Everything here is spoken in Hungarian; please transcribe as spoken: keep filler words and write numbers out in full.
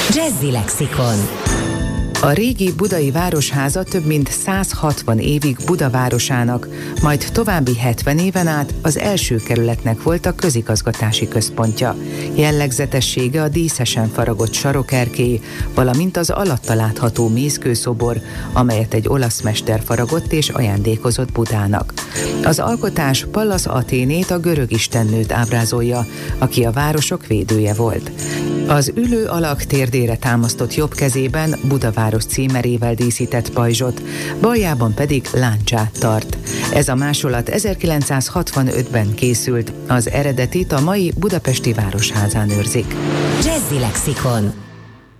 Jazzy Lexikon. A régi budai városháza több mint száz hatvan évig Buda városának, majd további hetven éven át az első kerületnek volt a közigazgatási központja. Jellegzetessége a díszesen faragott sarokerkély, valamint az alatta látható mészkőszobor, amelyet egy olasz mester faragott és ajándékozott Budának. Az alkotás Pallas Athénét, a görög istennőt ábrázolja, aki a városok védője volt. Az ülő alak térdére támasztott jobb kezében Budaváros címerével díszített pajzsot, baljában pedig láncsát tart. Ez a másolat ezerkilencszázhatvanötben készült, az eredetit a mai budapesti Városházán őrzik. Jazzy Lexikon.